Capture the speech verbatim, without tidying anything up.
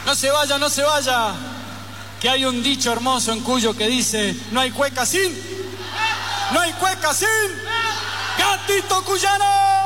No se vaya, no se vaya. Que hay un dicho hermoso en Cuyo que dice: no hay cueca sin... No hay cueca sin... Gatito Cuyano.